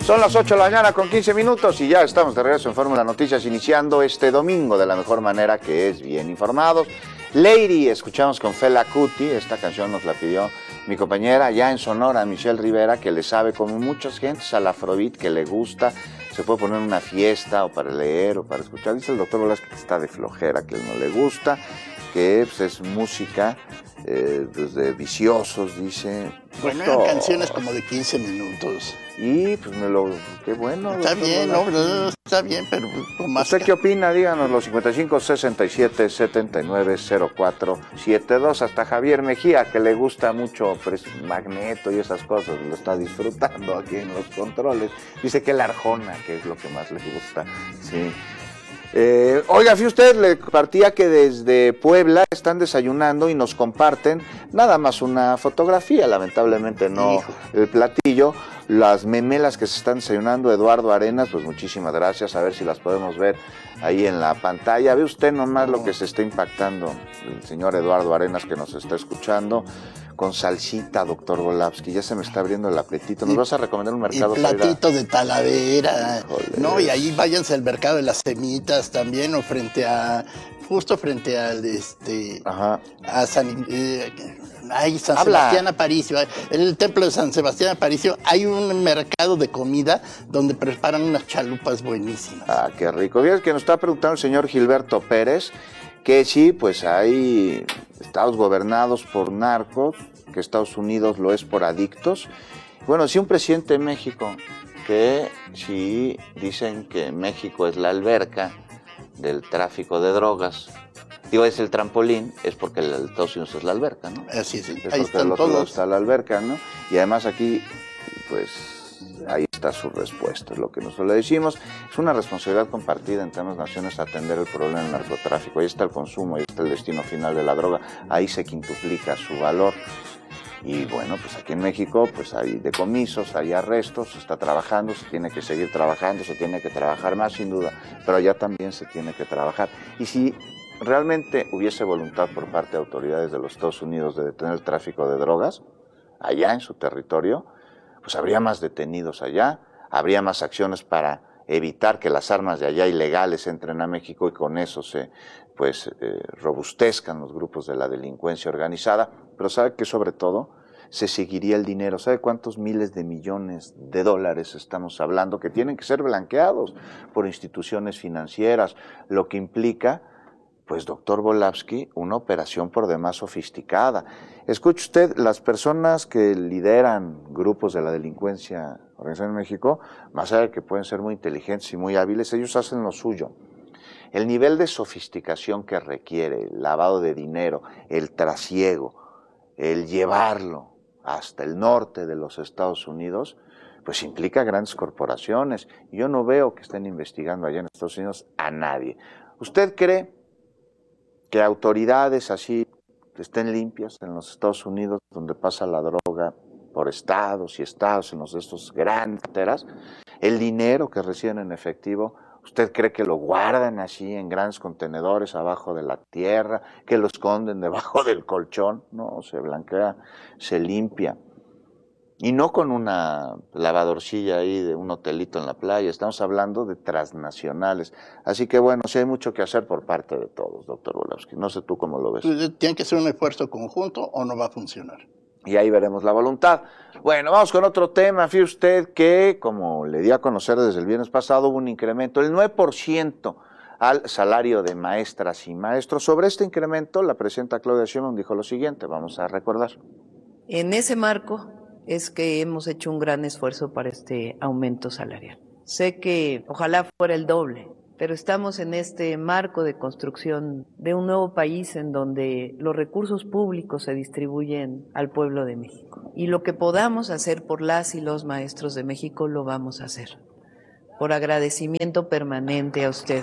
Son las 8 de la mañana con 15 minutos y ya estamos de regreso en Fórmula Noticias, iniciando este domingo de la mejor manera, que es bien informados. Lady, escuchamos con Fela Kuti, esta canción nos la pidió mi compañera allá en Sonora, Michelle Rivera, que le sabe como muchas gentes al afrobeat, que le gusta, se puede poner en una fiesta o para leer o para escuchar. Dice el doctor Velasco que está de flojera, que no le gusta, que pues, es música de viciosos, dice. Bueno, eran canciones como de 15 minutos. Y pues qué bueno. Está bien, no, está bien, pero con más. ¿Usted qué opina? Díganos, los 55 67 79 04 72. Hasta Javier Mejía, que le gusta mucho Magneto y esas cosas, lo está disfrutando aquí en los controles. Dice que la Arjona, que es lo que más le gusta. Sí. Oiga, fíjate usted, le compartía que desde Puebla están desayunando y nos comparten nada más una fotografía, lamentablemente no el platillo, las memelas que se están desayunando. Eduardo Arenas, pues muchísimas gracias, a ver si las podemos ver ahí en la pantalla. Ve usted nomás lo que se está impactando el señor Eduardo Arenas, que nos está escuchando, con salsita, doctor Volavsky. Ya se me está abriendo el apetito. ¿Nos vas a recomendar un mercado? Y platito de Talavera. Híjole. No, y ahí váyanse al mercado de las semitas también, o justo frente al a San Sebastián Aparicio. En el templo de San Sebastián Aparicio hay un mercado de comida donde preparan unas chalupas buenísimas. Ah, qué rico. Fíjate que nos está preguntando el señor Gilberto Pérez que sí, pues hay estados gobernados por narcos, que Estados Unidos lo es por adictos. Bueno, si un presidente de México, que sí dicen que México es la alberca del tráfico de drogas, digo, es el trampolín, es porque el Estados Unidos es la alberca, ¿no? Así es, es ahí están todos. Está la alberca, ¿no? Y además aquí, pues, ahí está su respuesta, es lo que nosotros le decimos. Es una responsabilidad compartida entre ambas naciones atender el problema del narcotráfico. Ahí está el consumo, ahí está el destino final de la droga, ahí se quintuplica su valor. Y bueno, pues aquí en México pues hay decomisos, hay arrestos, se está trabajando, se tiene que seguir trabajando, se tiene que trabajar más sin duda, pero allá también se tiene que trabajar. Y si realmente hubiese voluntad por parte de autoridades de los Estados Unidos de detener el tráfico de drogas allá en su territorio, pues habría más detenidos allá, habría más acciones para evitar que las armas de allá ilegales entren a México y con eso se robustezcan los grupos de la delincuencia organizada. Pero sabe que sobre todo se seguiría el dinero. ¿Sabe cuántos miles de millones de dólares estamos hablando que tienen que ser blanqueados por instituciones financieras? Lo que implica, pues, doctor Volavsky, una operación por demás sofisticada. Escuche usted, las personas que lideran grupos de la delincuencia organizada en México, más allá de que pueden ser muy inteligentes y muy hábiles, ellos hacen lo suyo. El nivel de sofisticación que requiere el lavado de dinero, el trasiego, el llevarlo hasta el norte de los Estados Unidos, pues implica grandes corporaciones. Yo no veo que estén investigando allá en Estados Unidos a nadie. ¿Usted cree que autoridades así estén limpias en los Estados Unidos, donde pasa la droga por estados y estados, en los de estos grandes carteras, el dinero que reciben en efectivo? ¿Usted cree que lo guardan así en grandes contenedores abajo de la tierra, que lo esconden debajo del colchón? No, se blanquea, se limpia. Y no con una lavadorcilla ahí de un hotelito en la playa, estamos hablando de transnacionales. Así que bueno, sí hay mucho que hacer por parte de todos, doctor Volavsky. No sé tú cómo lo ves. Tiene que ser un esfuerzo conjunto o no va a funcionar. Y ahí veremos la voluntad. Bueno, vamos con otro tema. Fíjese usted que, como le di a conocer desde el viernes pasado, hubo un incremento del 9% al salario de maestras y maestros. Sobre este incremento, la presidenta Claudia Sheinbaum dijo lo siguiente, vamos a recordar. En ese marco es que hemos hecho un gran esfuerzo para este aumento salarial. Sé que ojalá fuera el doble, pero estamos en este marco de construcción de un nuevo país en donde los recursos públicos se distribuyen al pueblo de México. Y lo que podamos hacer por las y los maestros de México lo vamos a hacer, por agradecimiento permanente a ustedes.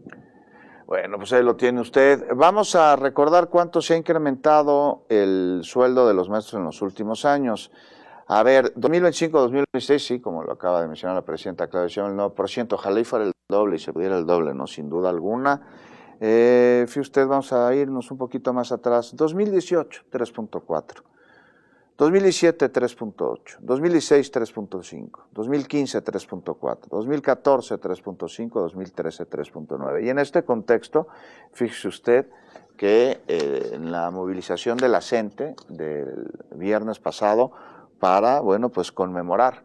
Bueno, pues ahí lo tiene usted. Vamos a recordar cuánto se ha incrementado el sueldo de los maestros en los últimos años. A ver, 2025-2026, sí, como lo acaba de mencionar la presidenta Claudia Sheinbaum, el 9%, ojalá y fuera el doble y se pudiera el doble, ¿no? Sin duda alguna. Fíjate usted, vamos a irnos un poquito más atrás. 2018, 3.4. 2017 3.8, 2016 3.5, 2015 3.4, 2014 3.5, 2013 3.9. Y en este contexto, fíjese usted que en la movilización de la CENTE del viernes pasado para, bueno, pues conmemorar,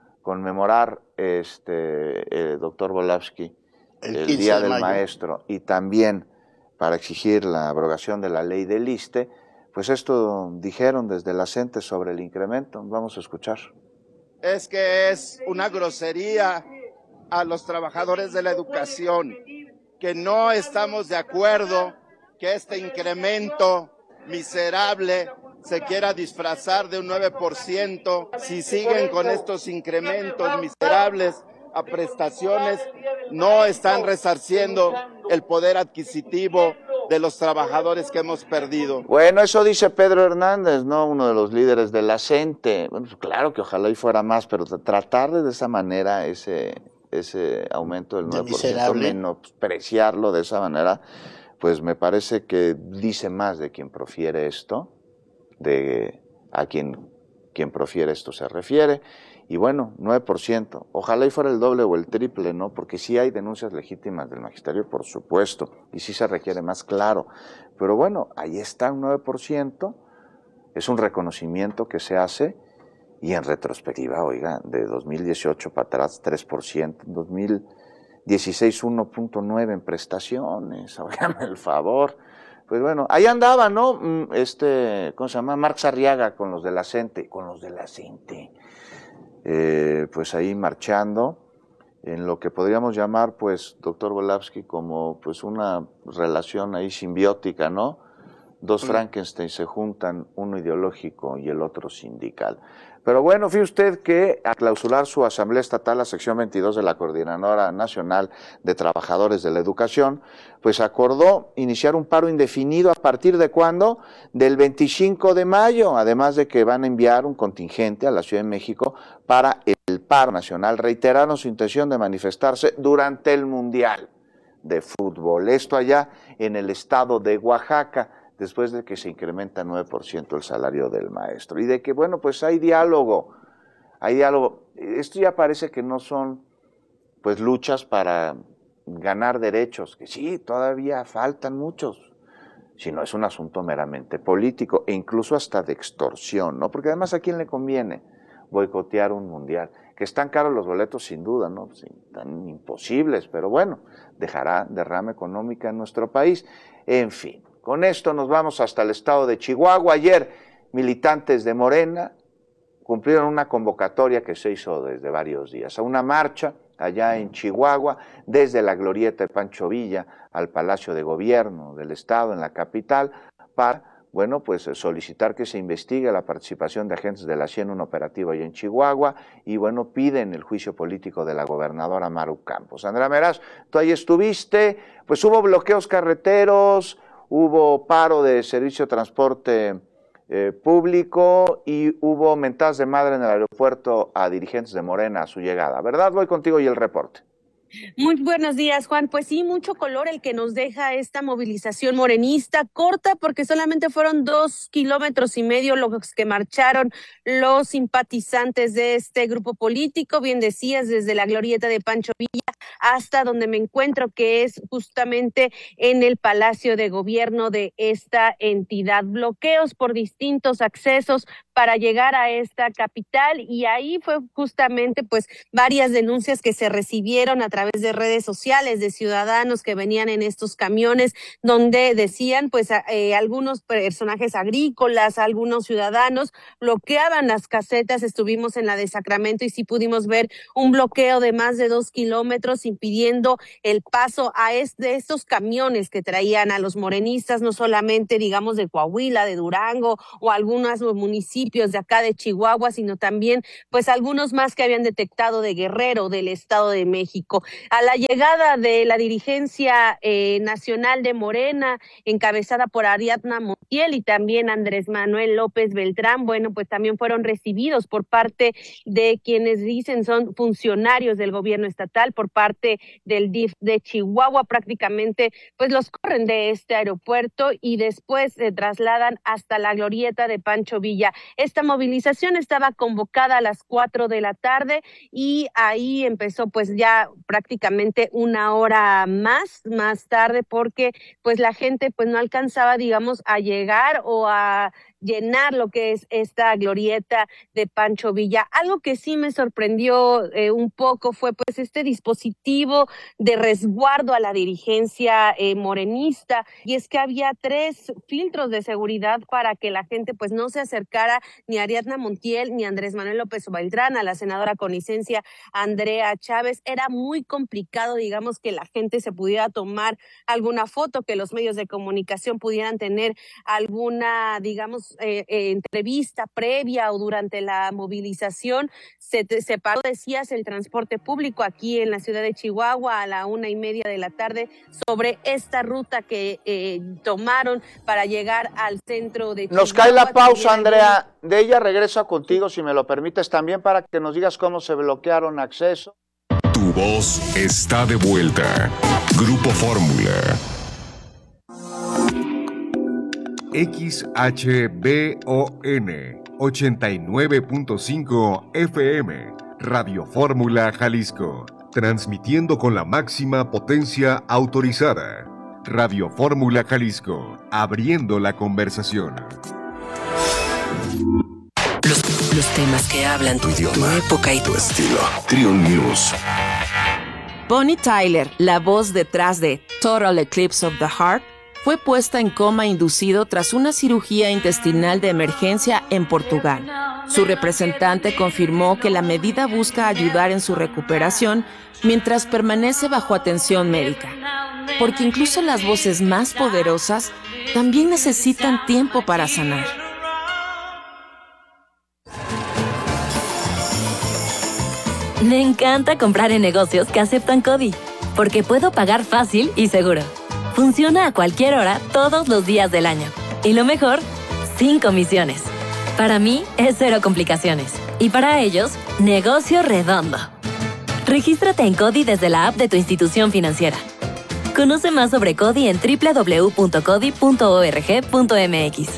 doctor Volavsky, el Día del Maestro, y también para exigir la abrogación de la ley del ISSSTE, pues esto dijeron desde la CENTE sobre el incremento. Vamos a escuchar. Es que es una grosería a los trabajadores de la educación, que no estamos de acuerdo que este incremento miserable se quiera disfrazar de un 9%. Si siguen con estos incrementos miserables a prestaciones, no están resarciendo el poder adquisitivo de los trabajadores que hemos perdido. Bueno, eso dice Pedro Hernández, ¿no? Uno de los líderes de la CENTE. Bueno, pues claro que ojalá y fuera más, pero tratar de esa manera ese aumento del 9%, menospreciarlo de esa manera, pues me parece que dice más de quien profiere esto, de a quien profiere esto se refiere. Y bueno, 9%, ojalá y fuera el doble o el triple, ¿no? Porque sí hay denuncias legítimas del magisterio, por supuesto, y sí se requiere más, claro. Pero bueno, ahí está un 9%, es un reconocimiento que se hace, y en retrospectiva, oiga, de 2018 para atrás 3%, en 2016 1.9 en prestaciones, óigame el favor. Pues bueno, ahí andaba, ¿no? ¿Cómo se llama? Marx Arriaga con los de la CENTE, pues ahí marchando en lo que podríamos llamar, pues, doctor Volavsky, como pues una relación ahí simbiótica, ¿no? Dos Frankenstein se juntan, uno ideológico y el otro sindical. Pero bueno, fíjese usted que al clausurar su asamblea estatal, la sección 22 de la Coordinadora Nacional de Trabajadores de la Educación, pues acordó iniciar un paro indefinido a partir de ¿cuándo? Del 25 de mayo, además de que van a enviar un contingente a la Ciudad de México para el paro nacional. Reiteraron su intención de manifestarse durante el Mundial de Fútbol. Esto allá en el estado de Oaxaca, después de que se incrementa 9% el salario del maestro. Y de que, bueno, pues hay diálogo. Esto ya parece que no son, pues, luchas para ganar derechos, que sí, todavía faltan muchos, sino es un asunto meramente político e incluso hasta de extorsión, ¿no? Porque además, ¿a quién le conviene boicotear un mundial? Que están caros los boletos, sin duda, ¿no? Sí, tan imposibles, pero bueno, dejará derrama económica en nuestro país. En fin. Con esto nos vamos hasta el estado de Chihuahua. Ayer, militantes de Morena cumplieron una convocatoria que se hizo desde varios días, a una marcha allá en Chihuahua, desde la glorieta de Pancho Villa al Palacio de Gobierno del estado, en la capital, para, bueno, pues solicitar que se investigue la participación de agentes de la CIA en un operativo allá en Chihuahua, y bueno, piden el juicio político de la gobernadora Maru Campos. Andrea Meraz, tú ahí estuviste, pues hubo bloqueos carreteros, hubo paro de servicio de transporte público y hubo mentadas de madre en el aeropuerto a dirigentes de Morena a su llegada, ¿verdad? Voy contigo y el reporte. Muy buenos días, Juan. Pues sí, mucho color el que nos deja esta movilización morenista, corta porque solamente fueron 2,5 kilómetros los que marcharon los simpatizantes de este grupo político, bien decías, desde la glorieta de Pancho Villa hasta donde me encuentro, que es justamente en el Palacio de Gobierno de esta entidad. Bloqueos por distintos accesos para llegar a esta capital, y ahí fue justamente pues varias denuncias que se recibieron a través de redes sociales de ciudadanos que venían en estos camiones, donde decían pues algunos personajes agrícolas, algunos ciudadanos bloqueaban las casetas. Estuvimos en la de Sacramento y sí pudimos ver un bloqueo de más de 2 kilómetros impidiendo el paso de estos camiones que traían a los morenistas, no solamente digamos de Coahuila, de Durango o algunos municipios de acá de Chihuahua, sino también pues algunos más que habían detectado de Guerrero, del Estado de México. A la llegada de la dirigencia nacional de Morena, encabezada por Ariadna Montiel y también Andrés Manuel López Beltrán, bueno, pues también fueron recibidos por parte de quienes dicen son funcionarios del gobierno estatal, por parte del DIF de Chihuahua. Prácticamente pues los corren de este aeropuerto y después se trasladan hasta la glorieta de Pancho Villa. Esta movilización estaba convocada a las 4 de la tarde y ahí empezó pues ya prácticamente una hora más tarde, porque pues la gente pues no alcanzaba, digamos, a llegar o a llenar lo que es esta glorieta de Pancho Villa. Algo que sí me sorprendió un poco fue pues este dispositivo de resguardo a la dirigencia morenista, y es que había 3 filtros de seguridad para que la gente pues no se acercara ni a Ariadna Montiel ni a Andrés Manuel López Beltrán, a la senadora con licencia Andrea Chávez. Era muy complicado, digamos, que la gente se pudiera tomar alguna foto, que los medios de comunicación pudieran tener alguna, digamos, entrevista previa o durante la movilización. Se paró, decías, el transporte público aquí en la ciudad de Chihuahua a la 1:30 de la tarde sobre esta ruta que tomaron para llegar al centro de Chihuahua. Nos cae la pausa, Andrea. De ella regreso contigo, si me lo permites, también para que nos digas cómo se bloquearon acceso. Tu voz está de vuelta. Grupo Fórmula. XHBON 89.5 FM, Radio Fórmula Jalisco, transmitiendo con la máxima potencia autorizada. Radio Fórmula Jalisco, abriendo la conversación. Los temas que hablan tu idioma, tu época y tu estilo. Trion News. Bonnie Tyler, la voz detrás de Total Eclipse of the Heart, fue puesta en coma inducido tras una cirugía intestinal de emergencia en Portugal. Su representante confirmó que la medida busca ayudar en su recuperación mientras permanece bajo atención médica, porque incluso las voces más poderosas también necesitan tiempo para sanar. Me encanta comprar en negocios que aceptan CODI, porque puedo pagar fácil y seguro. Funciona a cualquier hora, todos los días del año. Y lo mejor, sin comisiones. Para mí, es cero complicaciones. Y para ellos, negocio redondo. Regístrate en CODI desde la app de tu institución financiera. Conoce más sobre CODI en www.codi.org.mx.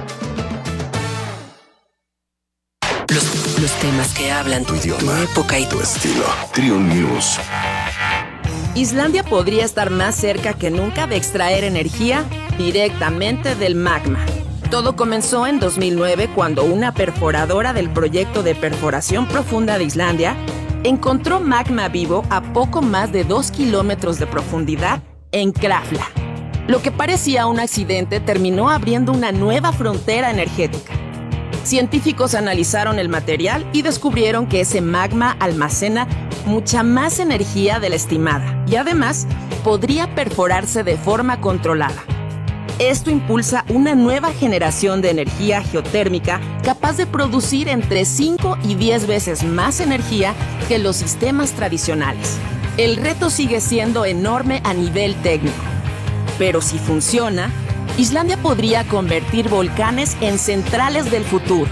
Los temas que hablan tu idioma, tu época y tu estilo. Trion News. Islandia podría estar más cerca que nunca de extraer energía directamente del magma. Todo comenzó en 2009 cuando una perforadora del proyecto de perforación profunda de Islandia encontró magma vivo a poco más de 2 kilómetros de profundidad en Krafla. Lo que parecía un accidente terminó abriendo una nueva frontera energética. Científicos analizaron el material y descubrieron que ese magma almacena mucha más energía de la estimada y además podría perforarse de forma controlada. Esto impulsa una nueva generación de energía geotérmica capaz de producir entre 5 y 10 veces más energía que los sistemas tradicionales. El reto sigue siendo enorme a nivel técnico, pero si funciona, Islandia podría convertir volcanes en centrales del futuro.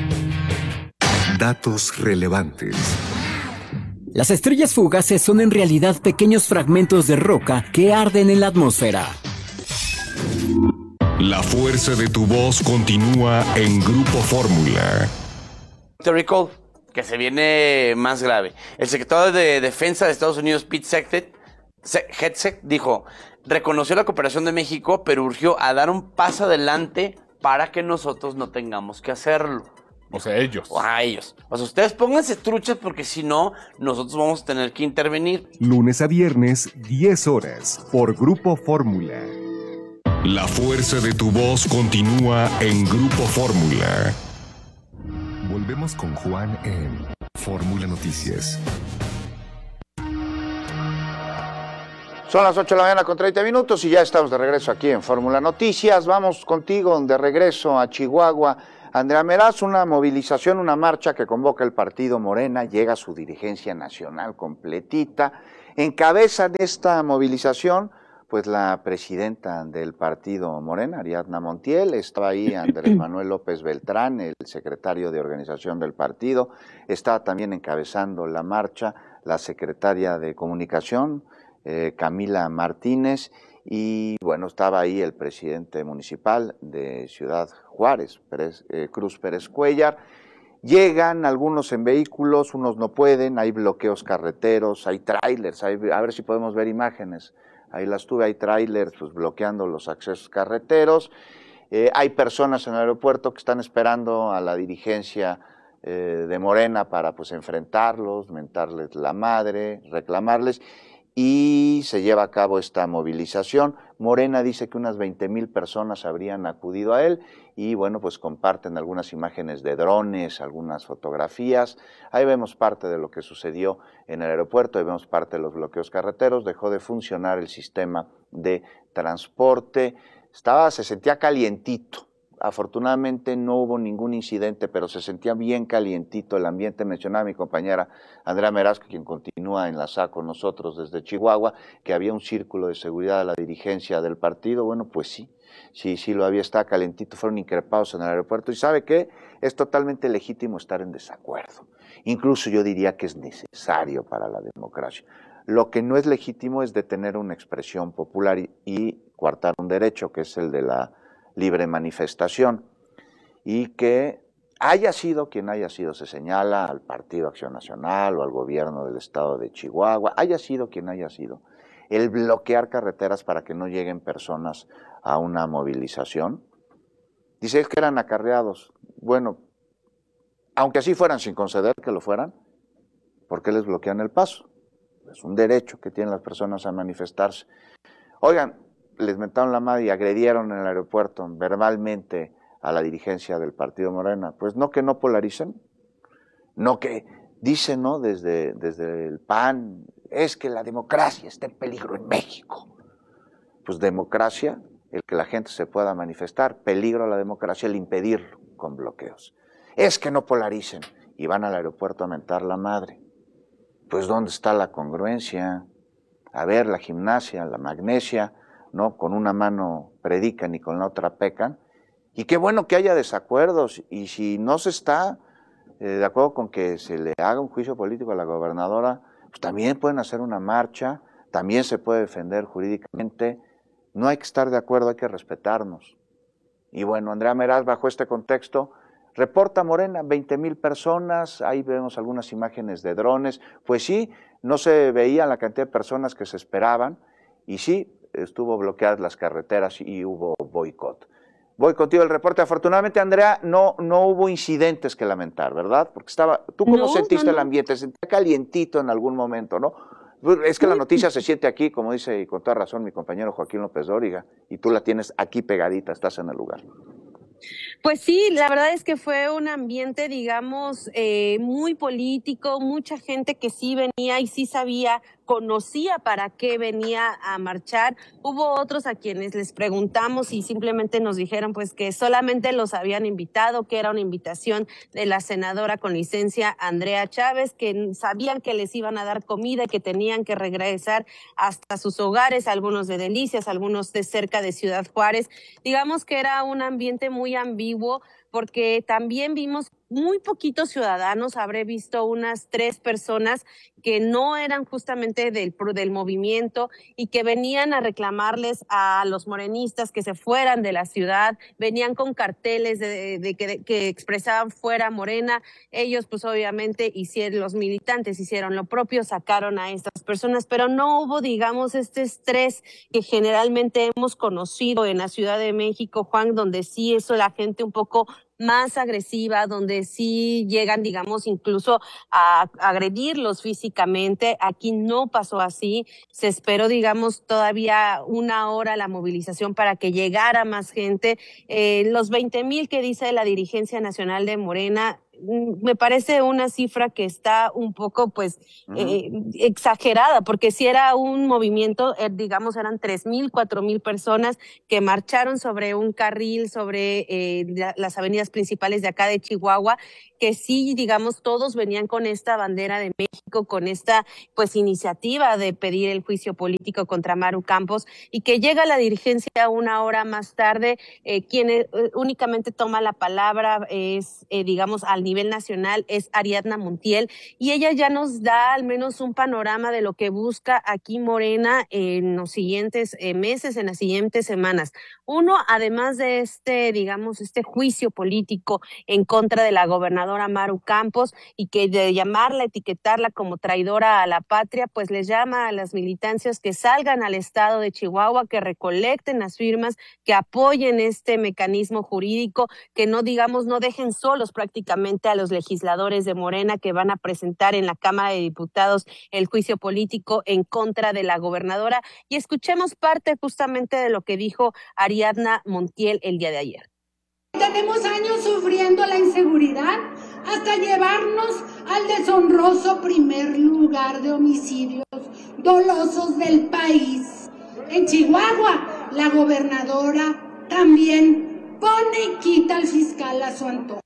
Datos relevantes. Las estrellas fugaces son en realidad pequeños fragmentos de roca que arden en la atmósfera. La fuerza de tu voz continúa en Grupo Fórmula. Recall, que se viene más grave. El secretario de Defensa de Estados Unidos, Pete Hegseth, dijo: reconoció la cooperación de México, pero urgió a dar un paso adelante para que nosotros no tengamos que hacerlo. O sea, ellos. A ellos. O sea, ustedes pónganse truchas porque si no, nosotros vamos a tener que intervenir. Lunes a viernes, 10 horas, por Grupo Fórmula. La fuerza de tu voz continúa en Grupo Fórmula. Volvemos con Juan en Fórmula Noticias. Son las 8 de la mañana con 30 minutos y ya estamos de regreso aquí en Fórmula Noticias. Vamos contigo de regreso a Chihuahua. Andrea Meraz, una movilización, una marcha que convoca el partido Morena, llega a su dirigencia nacional completita. En cabeza de esta movilización, pues la presidenta del partido Morena, Ariadna Montiel, estaba ahí Andrés Manuel López Beltrán, el secretario de organización del partido, estaba también encabezando la marcha la secretaria de Comunicación, Camila Martínez, Y bueno, estaba ahí el presidente municipal de Ciudad Juárez, Cruz Pérez Cuellar. Llegan algunos en vehículos, unos no pueden, hay bloqueos carreteros, hay tráilers, a ver si podemos ver imágenes. Ahí las tuve, hay tráilers pues, bloqueando los accesos carreteros. Hay personas en el aeropuerto que están esperando a la dirigencia de Morena para pues enfrentarlos, mentarles la madre, reclamarles, y se lleva a cabo esta movilización. Morena dice que unas 20,000 personas habrían acudido a él y bueno, pues comparten algunas imágenes de drones, algunas fotografías. Ahí vemos parte de lo que sucedió en el aeropuerto, ahí vemos parte de los bloqueos carreteros, dejó de funcionar el sistema de transporte, se sentía calientito. Afortunadamente no hubo ningún incidente, pero se sentía bien calientito el ambiente. Mencionaba mi compañera Andrea Meraz, quien continúa enlazada con nosotros desde Chihuahua, que había un círculo de seguridad a la dirigencia del partido. Bueno, pues sí lo había, estaba calentito, fueron increpados en el aeropuerto. ¿Y sabe qué? Es totalmente legítimo estar en desacuerdo. Incluso yo diría que es necesario para la democracia. Lo que no es legítimo es detener una expresión popular y coartar un derecho, que es el de la libre manifestación, y que haya sido quien haya sido, se señala al Partido Acción Nacional o al gobierno del estado de Chihuahua, haya sido quien haya sido, el bloquear carreteras para que no lleguen personas a una movilización. Dice que eran acarreados. Bueno, aunque así fueran, sin conceder que lo fueran, ¿por qué les bloquean el paso? Es un derecho que tienen las personas a manifestarse. Oigan, les mentaron la madre y agredieron en el aeropuerto verbalmente a la dirigencia del partido Morena. Pues no, que no polaricen, no, que dicen, ¿no? Desde el PAN, es que la democracia está en peligro en México. Pues democracia, el que la gente se pueda manifestar, peligro a la democracia el impedirlo con bloqueos. Es que no polaricen y van al aeropuerto a mentar la madre. Pues ¿dónde está la congruencia? A ver, la gimnasia, la magnesia, ¿no? Con una mano predican y con la otra pecan. Y qué bueno que haya desacuerdos. Y si no se está de acuerdo con que se le haga un juicio político a la gobernadora, pues también pueden hacer una marcha, también se puede defender jurídicamente. No hay que estar de acuerdo, hay que respetarnos. Y bueno, Andrea Meraz, bajo este contexto, reporta Morena, 20,000 personas, ahí vemos algunas imágenes de drones. Pues sí, no se veía la cantidad de personas que se esperaban, y sí, estuvo bloqueadas las carreteras y hubo boicot. Voy contigo el reporte. Afortunadamente, Andrea, no hubo incidentes que lamentar, ¿verdad? Porque ¿tú cómo sentiste el ambiente? Se sentía calientito en algún momento, ¿no? Es que la noticia se siente aquí, como dice, y con toda razón, mi compañero Joaquín López Dóriga, y tú la tienes aquí pegadita, estás en el lugar. Pues sí, la verdad es que fue un ambiente, digamos, muy político, mucha gente que sí venía y sí sabía, conocía para qué venía a marchar. Hubo otros a quienes les preguntamos y simplemente nos dijeron pues que solamente los habían invitado, que era una invitación de la senadora con licencia Andrea Chávez, que sabían que les iban a dar comida y que tenían que regresar hasta sus hogares, algunos de Delicias, algunos de cerca de Ciudad Juárez. Digamos que era un ambiente muy ambiguo, porque también vimos muy poquitos ciudadanos, habré visto unas 3 personas que no eran justamente del movimiento y que venían a reclamarles a los morenistas que se fueran de la ciudad, venían con carteles que expresaban fuera Morena. Ellos pues obviamente los militantes hicieron lo propio, sacaron a estas personas, pero no hubo, digamos, este estrés que generalmente hemos conocido en la Ciudad de México, Juan, donde sí eso la gente un poco más agresiva, donde sí llegan, digamos, incluso a agredirlos físicamente. Aquí no pasó así. Se esperó, digamos, todavía 1 hora la movilización para que llegara más gente. Los 20,000 que dice la dirigencia nacional de Morena, me parece una cifra que está un poco, pues, exagerada, porque si era un movimiento, digamos, eran 3,000, 4,000 personas que marcharon sobre un carril, sobre las avenidas principales de acá de Chihuahua, que sí, digamos, todos venían con esta bandera de México, con esta pues iniciativa de pedir el juicio político contra Maru Campos, y que llega la dirigencia una hora más tarde. Quien únicamente toma la palabra es, digamos, al nivel nacional, es Ariadna Montiel, y ella ya nos da al menos un panorama de lo que busca aquí Morena en los siguientes meses, en las siguientes semanas. Uno, además de digamos, este juicio político en contra de la gobernadora Maru Campos, y que de llamarla, etiquetarla como traidora a la patria, pues les llama a las militancias que salgan al estado de Chihuahua, que recolecten las firmas, que apoyen este mecanismo jurídico, que no, digamos, no dejen solos prácticamente a los legisladores de Morena que van a presentar en la Cámara de Diputados el juicio político en contra de la gobernadora. Y escuchemos parte justamente de lo que dijo Ariadna Montiel el día de ayer. Tenemos años sufriendo la inseguridad hasta llevarnos al deshonroso primer lugar de homicidios dolosos del país. En Chihuahua, la gobernadora también pone y quita al fiscal a su antojo.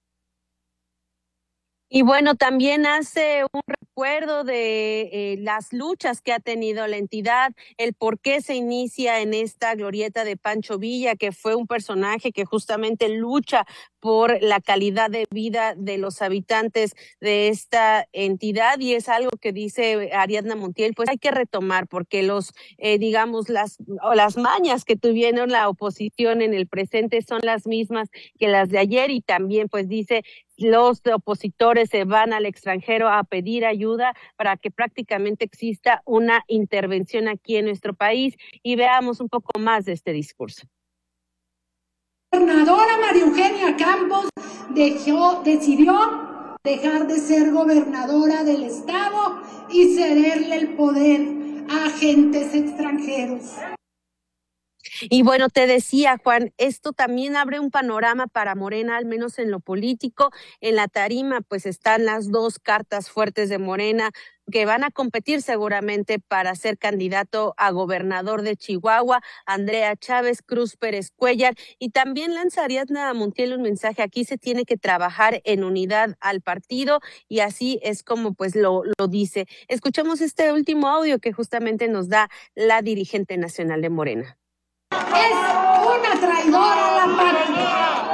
Y bueno, también hace un recuerdo de las luchas que ha tenido la entidad, el por qué se inicia en esta glorieta de Pancho Villa, que fue un personaje que justamente lucha por la calidad de vida de los habitantes de esta entidad, y es algo que dice Ariadna Montiel, pues hay que retomar, porque digamos, las mañas que tuvieron la oposición en el presente son las mismas que las de ayer, y también pues dice, los opositores se van al extranjero a pedir ayuda para que prácticamente exista una intervención aquí en nuestro país, y veamos un poco más de este discurso. La gobernadora María Eugenia Campos decidió dejar de ser gobernadora del estado y cederle el poder a agentes extranjeros. Y bueno, te decía, Juan, esto también abre un panorama para Morena, al menos en lo político. En la tarima, pues están las dos cartas fuertes de Morena, que van a competir seguramente para ser candidato a gobernador de Chihuahua, Andrea Chávez, Cruz Pérez Cuellar, y también lanza Ariadna Montiel un mensaje: aquí se tiene que trabajar en unidad al partido, y así es como pues lo dice. Escuchemos este último audio que justamente nos da la dirigente nacional de Morena. Es una traidora a la patria.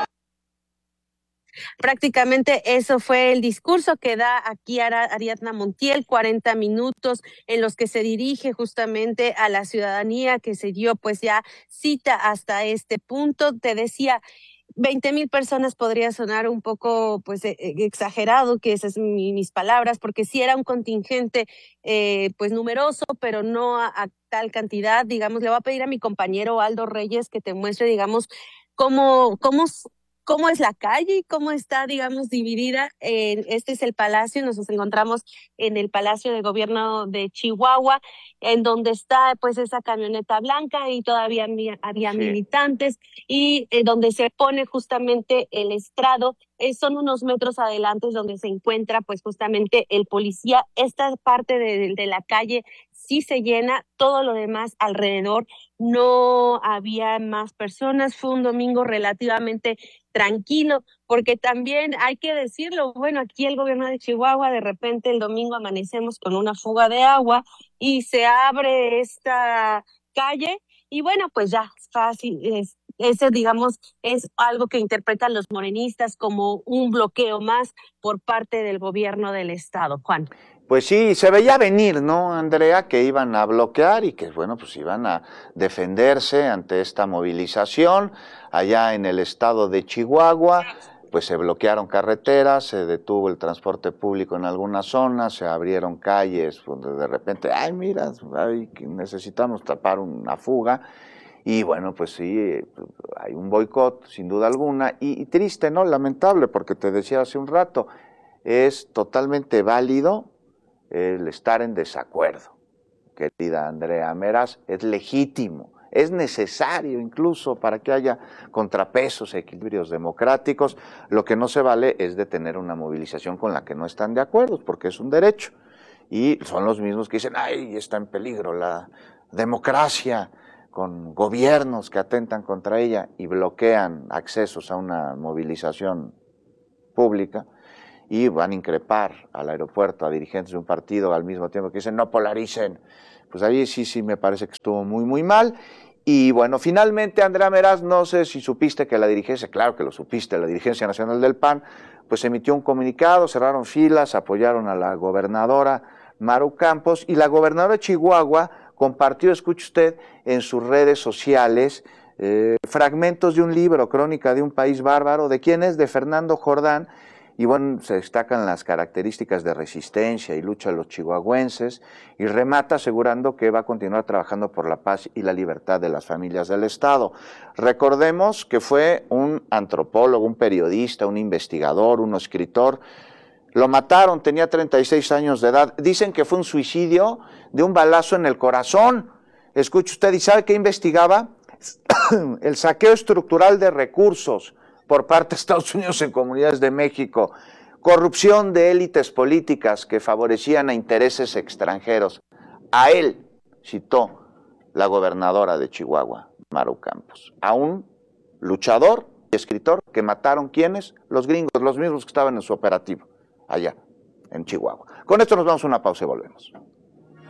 Prácticamente eso fue el discurso que da aquí Ariadna Montiel, 40 minutos en los que se dirige justamente a la ciudadanía, que se dio pues ya cita hasta este punto. Te decía, 20,000 personas podría sonar un poco pues exagerado, que esas son mis palabras, porque sí era un contingente pues numeroso, pero no a tal cantidad. Digamos, le voy a pedir a mi compañero Aldo Reyes que te muestre, digamos, cómo es la calle, cómo está, digamos, dividida. Este es el Palacio, nos encontramos en el Palacio de Gobierno de Chihuahua, en donde está pues esa camioneta blanca, y todavía había militantes, y donde se pone justamente el estrado, son unos metros adelante donde se encuentra pues justamente el policía. Esta parte de la calle sí se llena, todo lo demás alrededor no había más personas. Fue un domingo relativamente tranquilo, porque también hay que decirlo, bueno, aquí el gobierno de Chihuahua, de repente el domingo amanecemos con una fuga de agua y se abre esta calle, y bueno, pues ya fácil, ese digamos es algo que interpretan los morenistas como un bloqueo más por parte del gobierno del estado. Juan. Pues sí, se veía venir, ¿no, Andrea? Que iban a bloquear y que, bueno, pues iban a defenderse ante esta movilización. Allá en el estado de Chihuahua, pues se bloquearon carreteras, se detuvo el transporte público en algunas zonas, se abrieron calles donde de repente, ay, mira, necesitamos tapar una fuga. Y bueno, pues sí, hay un boicot, sin duda alguna, y triste, ¿no? Lamentable, porque te decía hace un rato, es totalmente válido el estar en desacuerdo, querida Andrea Meraz, es legítimo, es necesario incluso para que haya contrapesos, equilibrios democráticos. Lo que no se vale es detener una movilización con la que no están de acuerdo, porque es un derecho, y son los mismos que dicen, ay, está en peligro la democracia, con gobiernos que atentan contra ella y bloquean accesos a una movilización pública. y van a increpar al aeropuerto a dirigentes de un partido al mismo tiempo que dicen no polaricen. Pues ahí sí me parece que estuvo muy mal. Y bueno, finalmente, Andrea Meraz, no sé si supiste que la dirigencia, claro que lo supiste, la dirigencia nacional del PAN, pues emitió un comunicado, cerraron filas, apoyaron a la gobernadora Maru Campos, y la gobernadora de Chihuahua compartió, escuche usted, en sus redes sociales, fragmentos de un libro, Crónica de un país bárbaro. ¿De quién es? De Fernando Jordán. Y bueno, se destacan las características de resistencia y lucha de los chihuahuenses, y remata asegurando que va a continuar trabajando por la paz y la libertad de las familias del Estado. Recordemos que fue un antropólogo, un periodista, un investigador, un escritor. Lo mataron, tenía 36 años de edad. Dicen que fue un suicidio de un balazo en el corazón. Escuche usted, ¿y sabe qué investigaba? El saqueo estructural de recursos por parte de Estados Unidos en comunidades de México, corrupción de élites políticas que favorecían a intereses extranjeros. A él citó la gobernadora de Chihuahua, Maru Campos, a un luchador y escritor que mataron, ¿quiénes? Los gringos, los mismos que estaban en su operativo, allá, en Chihuahua. Con esto nos vamos a una pausa y volvemos.